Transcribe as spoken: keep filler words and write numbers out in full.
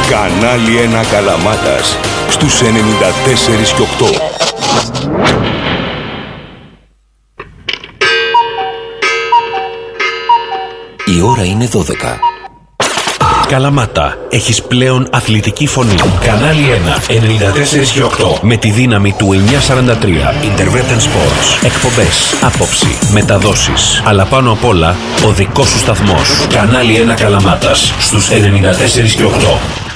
Κανάλι ένα Καλαμάτας στους ενενήντα τέσσερα και οκτώ. Η ώρα είναι δώδεκα. Καλαμάτα, έχεις πλέον αθλητική φωνή. Κανάλι ένα, ενενήντα τέσσερα και οκτώ. Με τη δύναμη του εννιακόσια σαράντα τρία. Interveten Sports. Εκπομπές, άποψη, μεταδόσεις. Αλλά πάνω απ' όλα, ο δικός σου σταθμός. Κανάλι ένα Καλαμάτας στους ενενήντα τέσσερα και οκτώ.